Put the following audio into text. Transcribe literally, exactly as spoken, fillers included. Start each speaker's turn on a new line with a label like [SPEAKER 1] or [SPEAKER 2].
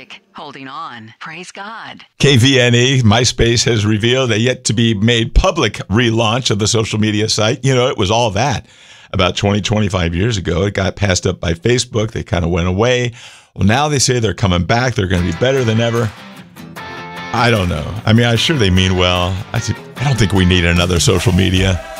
[SPEAKER 1] music. Holding on. Praise God.
[SPEAKER 2] K V N E, MySpace has revealed a yet to be made public relaunch of the social media site. You know, it was all that about twenty, twenty-five years ago. It got passed up by Facebook. They kind of went away. Well, now they say they're coming back. They're going to be better than ever. I don't know. I mean, I'm sure they mean well. I, I don't think we need another social media.